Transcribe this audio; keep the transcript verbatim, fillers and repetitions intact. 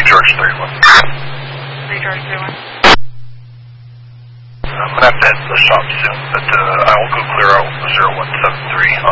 George three one. three George three one. I'm going to have to head to the shop soon, but uh, I will go clear out zero one seven three